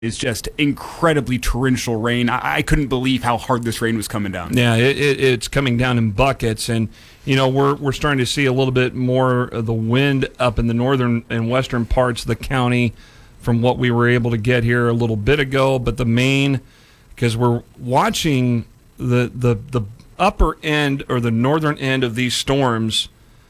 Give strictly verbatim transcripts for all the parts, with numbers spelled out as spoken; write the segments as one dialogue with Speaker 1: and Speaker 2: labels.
Speaker 1: is just incredibly torrential rain. I, I couldn't believe how hard this rain was coming down.
Speaker 2: Yeah, it, it, it's coming down in buckets, and you know we're we're starting to see a little bit more of the wind up in the northern and western parts of the county from what we were able to get here a little bit ago. But the main, because we're watching the the the upper end or the northern end of these storms,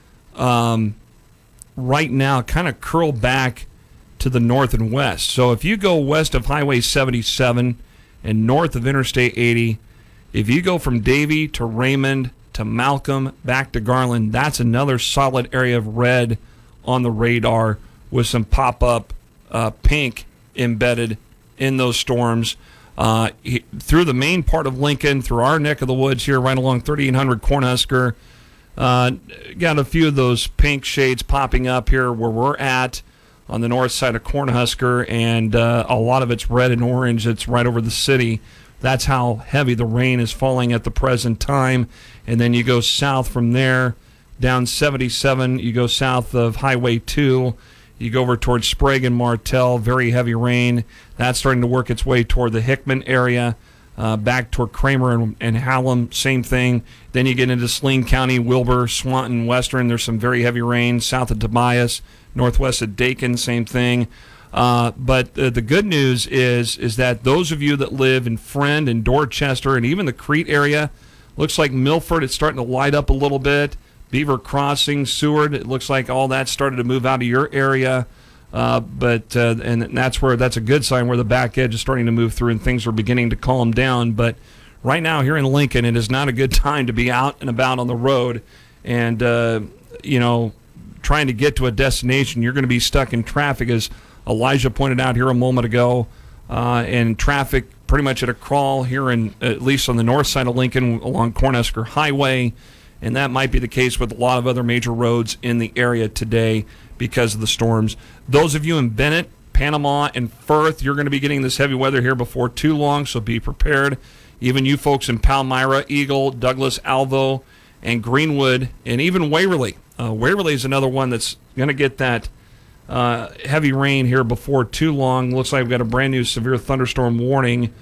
Speaker 2: um, right now kind of curl back to the north and west. So if you go west of Highway seventy-seven and north of Interstate eighty, if you go from Davie to Raymond to Malcolm back to Garland, that's another solid area of red on the radar with some pop-up uh, pink embedded in those storms. Uh, he, through the main part of Lincoln, through our neck of the woods here, right along thirty-eight hundred Cornhusker, uh, got a few of those pink shades popping up here where we're at on the north side of Cornhusker, and uh, a lot of it's red and orange. It's right over the city. That's how heavy the rain is falling at the present time. And then you go south from there, down seventy-seven. You go south of Highway two. You go over towards Sprague and Martell, very heavy rain. That's starting to work its way toward the Hickman area, uh, back toward Kramer and, and Hallam, same thing. Then you get into Saline County, Wilbur, Swanton, Western. There's some very heavy rain south of Tobias, northwest of Dakin, same thing. Uh, but uh, the good news is is that those of you that live in Friend and Dorchester and even the Crete area, looks like Milford, it's starting to light up a little bit. Beaver Crossing, Seward, it looks like all that started to move out of your area. Uh, but uh, and that's where that's a good sign where the back edge is starting to move through and things are beginning to calm down. But right now here in Lincoln, it is not a good time to be out and about on the road and, uh, you know, trying to get to a destination. You're going to be stuck in traffic, as Elijah pointed out here a moment ago, uh, and traffic pretty much at a crawl here, in at least on the north side of Lincoln along Cornhusker Highway, and that might be the case with a lot of other major roads in the area today because of the storms. Those of you in Bennett, Panama, and Firth, you're going to be getting this heavy weather here before too long, so be prepared. Even you folks in Palmyra, Eagle, Douglas, Alvo, and Greenwood, and even Waverly. Uh, Waverly is another one that's going to get that uh, heavy rain here before too long. Looks like we've got a brand new severe thunderstorm warning,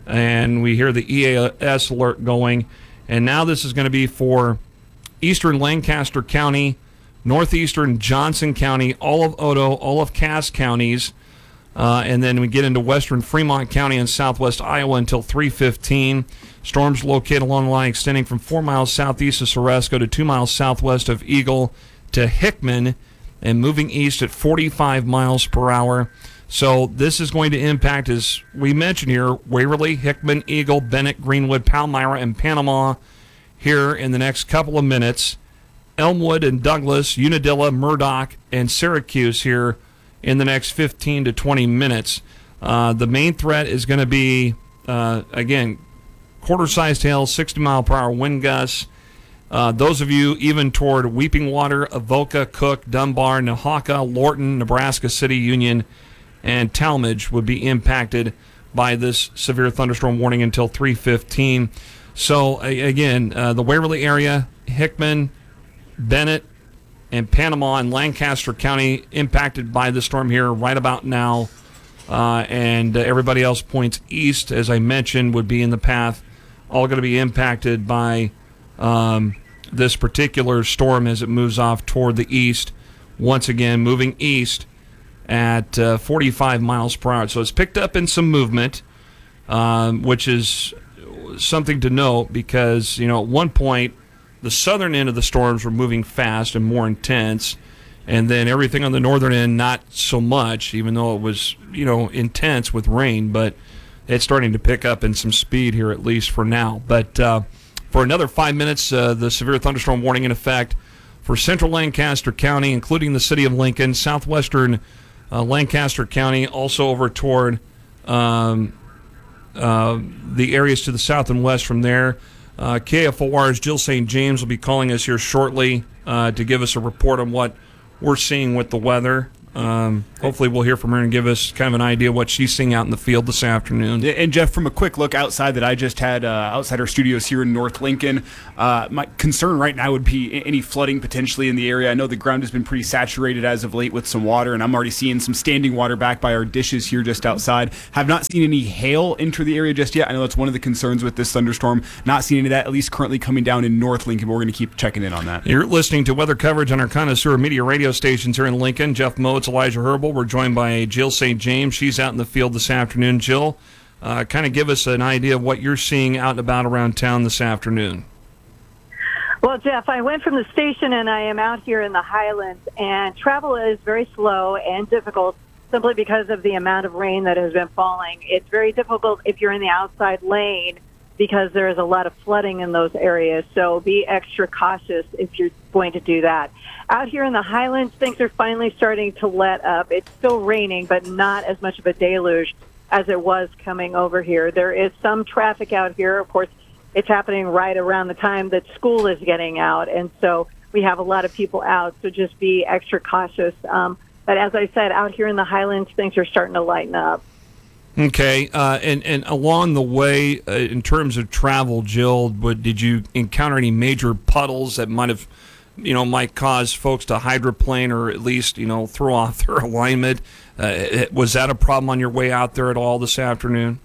Speaker 2: and we hear the E A S alert going. And now this is going to be for eastern Lancaster County, northeastern Johnson County, all of Odo, all of Cass counties, uh, and then we get into western Fremont County and southwest Iowa until three fifteen. Storms located along the line extending from four miles southeast of Ceresco to two miles southwest of Eagle to Hickman and moving east at forty-five miles per hour. So this is going to impact, as we mentioned here, Waverly, Hickman, Eagle, Bennett, Greenwood, Palmyra, and Panama here in the next couple of minutes. Elmwood and Douglas, Unadilla, Murdoch, and Syracuse here in the next fifteen to twenty minutes. Uh, the main threat is going to be, uh, again, quarter-sized hail, sixty mile per hour wind gusts. Uh, those of you even toward Weeping Water, Avoca, Cook, Dunbar, Nahaka, Lorton, Nebraska City, Union, and Talmadge would be impacted by this severe thunderstorm warning until three fifteen. So, again, uh, the Waverly area, Hickman, Bennett, and Panama and Lancaster County impacted by the storm here right about now. Uh, and uh, everybody else points east, as I mentioned, would be in the path. All going to be impacted by um, this particular storm as it moves off toward the east. Once again, moving east at uh, forty-five miles per hour. So it's picked up in some movement, um, which is something to note because, you know, at one point, the southern end of the storms were moving fast and more intense, and then everything on the northern end, not so much, even though it was, you know, intense with rain, but it's starting to pick up in some speed here, at least for now. But uh, for another five minutes, uh, the severe thunderstorm warning in effect for central Lancaster County, including the city of Lincoln, southwestern uh, Lancaster County, also over toward um, uh, the areas to the south and west from there. Uh, K F O R's Jill Saint James will be calling us here shortly uh, to give us a report on what we're seeing with the weather. Um, hopefully we'll hear from her and give us kind of an idea what she's seeing out in the field this afternoon.
Speaker 1: And Jeff, from a quick look outside that I just had uh, outside our studios here in North Lincoln, uh, my concern right now would be any flooding potentially in the area. I know the ground has been pretty saturated as of late with some water, and I'm already seeing some standing water back by our dishes here just outside. Have not seen any hail enter the area just yet. I know that's one of the concerns with this thunderstorm. Not seeing any of that, at least currently coming down in North Lincoln, but we're going to keep checking in on that.
Speaker 2: You're listening to weather coverage on our Connoisseur Media radio stations here in Lincoln. Jeff Moats, Elijah Herbal. We're joined by Jill Saint James. She's out in the field this afternoon. Jill, uh, kind of give us an idea of what you're seeing out and about around town this afternoon.
Speaker 3: Well, Jeff, I went from the station and I am out here in the Highlands, and travel is very slow and difficult simply because of the amount of rain that has been falling. It's very difficult if you're in the outside lane because there is a lot of flooding in those areas, so be extra cautious if you're going to do that. Out here in the Highlands, things are finally starting to let up. It's still raining, but not as much of a deluge as it was coming over here. There is some traffic out here. Of course, it's happening right around the time that school is getting out, and so we have a lot of people out, so just be extra cautious. Um, but as I said, out here in the Highlands, things are starting to lighten up.
Speaker 2: Okay, uh, and, and along the way, uh, in terms of travel, Jill, what, did you encounter any major puddles that might have, you know, might cause folks to hydroplane or at least, you know, throw off their alignment? Uh, was that a problem on your way out there at all this afternoon?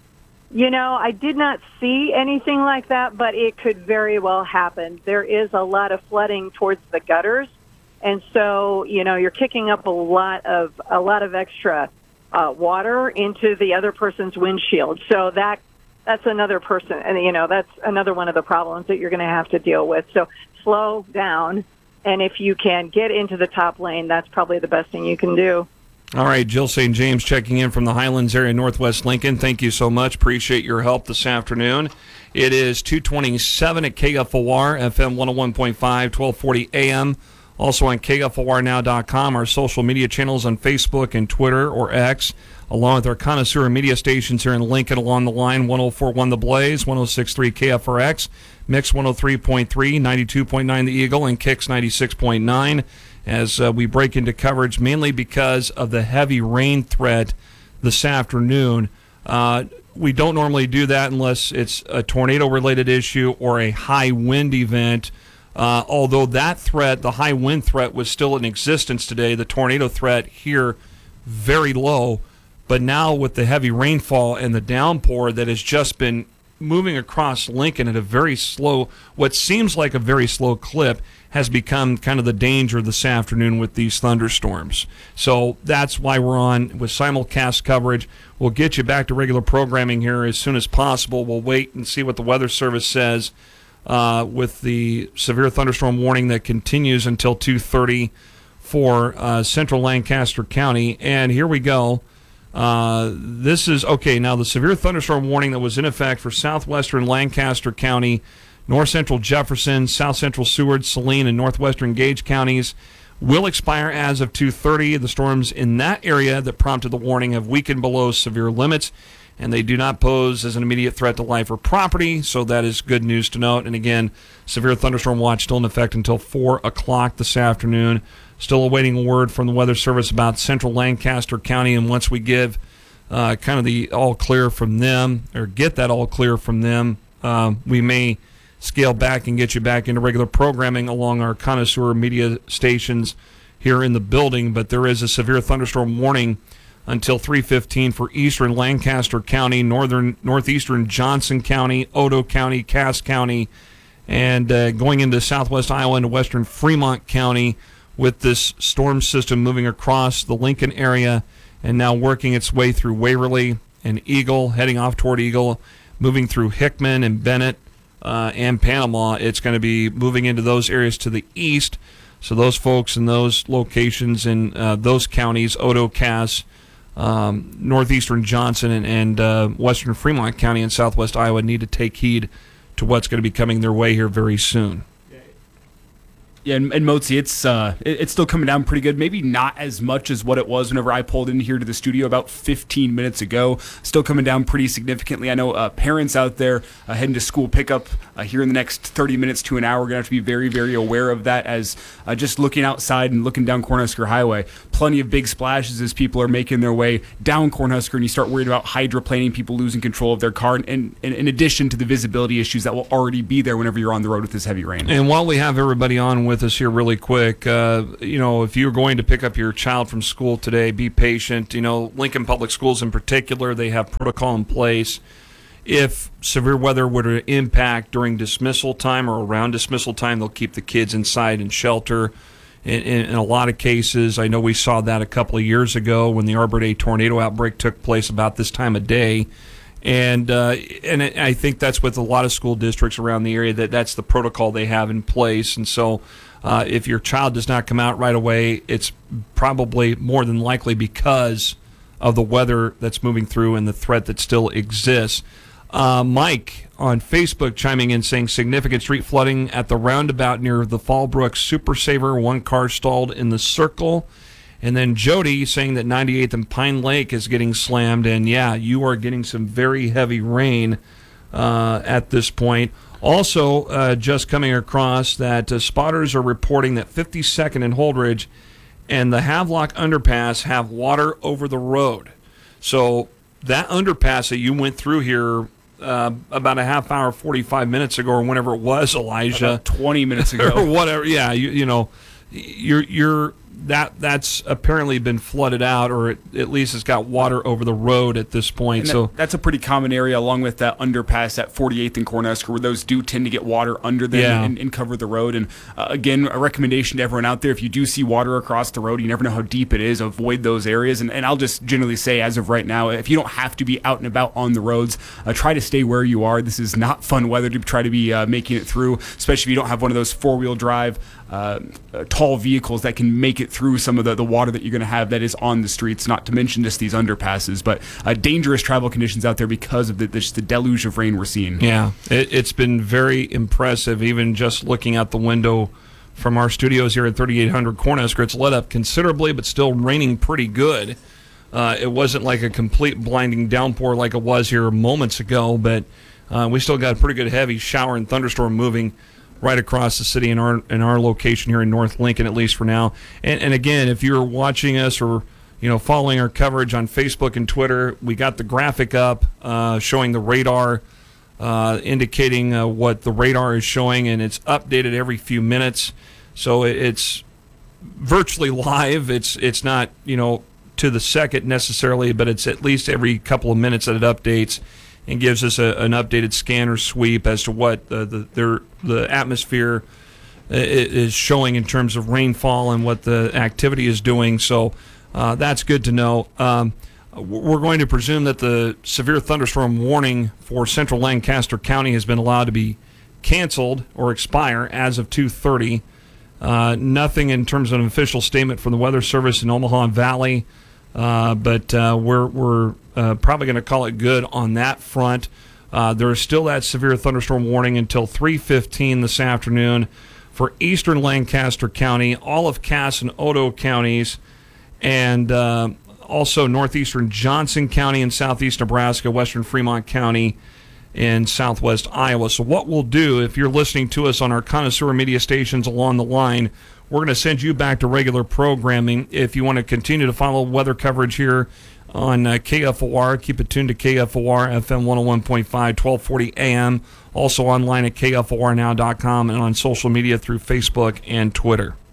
Speaker 3: You know, I did not see anything like that, but it could very well happen. There is a lot of flooding towards the gutters, and so, you know, you're kicking up a lot of a lot of extra uh, water into the other person's windshield. So that that's another person, and you know, that's another one of the problems that you're going to have to deal with. So slow down, and if you can get into the top lane, that's probably the best thing you can do.
Speaker 2: All right, Jill Saint James checking in from the Highlands area, Northwest Lincoln. Thank you so much. Appreciate your help this afternoon. It is two twenty-seven at K F O R, F M one oh one point five, twelve forty A M. Also on K F O R now dot com, our social media channels on Facebook and Twitter or X, along with our Connoisseur media stations here in Lincoln along the line, one oh four point one The Blaze, one oh six point three K F R X, Mix one oh three point three, ninety-two point nine The Eagle, and Kicks ninety-six point nine. As uh, we break into coverage, mainly because of the heavy rain threat this afternoon. Uh, we don't normally do that unless it's a tornado-related issue or a high wind event. Uh, although that threat, the high wind threat, was still in existence today, the tornado threat here, very low. But now with the heavy rainfall and the downpour that has just been moving across Lincoln at a very slow, what seems like a very slow clip, has become kind of the danger this afternoon with these thunderstorms. So that's why we're on with simulcast coverage. We'll get you back to regular programming here as soon as possible. We'll wait and see what the Weather Service says uh, with the severe thunderstorm warning that continues until two thirty for uh, central Lancaster County. And here we go. Uh, this is, okay, now the severe thunderstorm warning that was in effect for southwestern Lancaster County, north central Jefferson, south central Seward, Saline, and northwestern Gage counties will expire as of two thirty. The storms in that area that prompted the warning have weakened below severe limits, and they do not pose as an immediate threat to life or property, so that is good news to note. And again, severe thunderstorm watch still in effect until four o'clock this afternoon. Still awaiting word from the Weather Service about central Lancaster County, and once we give uh, kind of the all clear from them, or get that all clear from them, um, we may scale back and get you back into regular programming along our Connoisseur media stations here in the building. But there is a severe thunderstorm warning until three fifteen for eastern Lancaster County, northern northeastern Johnson County, Otoe County, Cass County, and uh, going into southwest Iowa into western Fremont County, with this storm system moving across the Lincoln area and now working its way through Waverly and Eagle, heading off toward Eagle, moving through Hickman and Bennett uh, and Panama. It's going to be moving into those areas to the east. So those folks in those locations in uh, those counties, Otoe, Cass, um, northeastern Johnson, and, and uh, western Fremont County in southwest Iowa need to take heed to what's going to be coming their way here very soon.
Speaker 1: Yeah, and, and Motzi, it's uh, it, it's still coming down pretty good. Maybe not as much as what it was whenever I pulled in here to the studio about fifteen minutes ago. Still coming down pretty significantly. I know uh, parents out there uh, heading to school pickup uh, here in the next thirty minutes to an hour. We're going to have to be very, very aware of that as uh, just looking outside and looking down Cornhusker Highway. Plenty of big splashes as people are making their way down Cornhusker, and you start worrying about hydroplaning, people losing control of their car, and, and, and in addition to the visibility issues that will already be there whenever you're on the road with this heavy rain.
Speaker 2: And while we have everybody on with us here really quick, uh, you know, if you're going to pick up your child from school today, be patient. You know, Lincoln Public Schools in particular, they have protocol in place. If severe weather were to impact during dismissal time or around dismissal time, they'll keep the kids inside in shelter. In, in, in a lot of cases, I know we saw that a couple of years ago when the Arbor Day tornado outbreak took place about this time of day. And uh, and I think that's with a lot of school districts around the area, that that's the protocol they have in place. And so uh, if your child does not come out right away, it's probably more than likely because of the weather that's moving through and the threat that still exists. Uh, Mike on Facebook chiming in saying significant street flooding at the roundabout near the Fallbrook Super Saver. One car stalled in the circle. And then Jody saying that ninety-eighth and Pine Lake is getting slammed. And, yeah, you are getting some very heavy rain uh, at this point. Also, uh, just coming across that uh, spotters are reporting that fifty-second and Holdridge and the Havelock Underpass have water over the road. So that underpass that you went through here uh, about a half hour, forty-five minutes ago, or whenever it was, Elijah.
Speaker 1: About twenty minutes ago.
Speaker 2: Or whatever. Yeah, you, you know, you're you're that that's apparently been flooded out, or it, at least it's got water over the road at this point.
Speaker 1: And
Speaker 2: so
Speaker 1: that, that's a pretty common area, along with that underpass at forty-eighth and Cornhusker, where those do tend to get water under them
Speaker 2: Yeah.
Speaker 1: and, and cover the road. And uh, again, a recommendation to everyone out there: if you do see water across the road, you never know how deep it is. Avoid those areas. And, and I'll just generally say, as of right now, if you don't have to be out and about on the roads, uh, try to stay where you are. This is not fun weather to try to be uh, making it through, especially if you don't have one of those four-wheel drive uh, uh, tall vehicles that can make it through some of the, the water that you're going to have that is on the streets, not to mention just these underpasses. But uh, dangerous travel conditions out there because of the, the, just the deluge of rain we're seeing.
Speaker 2: Yeah, it, it's been very impressive, even just looking out the window from our studios here at thirty-eight hundred Cornhusker. It's let up considerably, but still raining pretty good. Uh, it wasn't like a complete blinding downpour like it was here moments ago, but uh, we still got a pretty good heavy shower and thunderstorm moving right across the city in our in our location here in North Lincoln, at least for now. And, and again, if you're watching us or you know following our coverage on Facebook and Twitter, we got the graphic up uh, showing the radar, uh, indicating uh, what the radar is showing, and it's updated every few minutes. So it, it's virtually live. It's it's not you know to the second necessarily, but it's at least every couple of minutes that it updates and gives us a, an updated scanner sweep as to what the the, their, the atmosphere is showing in terms of rainfall and what the activity is doing. So uh, that's good to know. Um, we're going to presume that the severe thunderstorm warning for central Lancaster County has been allowed to be canceled or expire as of two thirty. Uh, nothing in terms of an official statement from the Weather Service in Omaha Valley. Uh, but uh, we're we're uh, probably going to call it good on that front. Uh, there is still that severe thunderstorm warning until three fifteen this afternoon for eastern Lancaster County, all of Cass and Odo counties, and uh, also northeastern Johnson County in southeast Nebraska, western Fremont County, and southwest Iowa. So what we'll do, if you're listening to us on our connoisseur media stations along the line, we're going to send you back to regular programming. If you want to continue to follow weather coverage here on uh, K F O R, keep it tuned to K F O R F M one oh one point five, twelve forty A M. Also online at K F O R now dot com and on social media through Facebook and Twitter.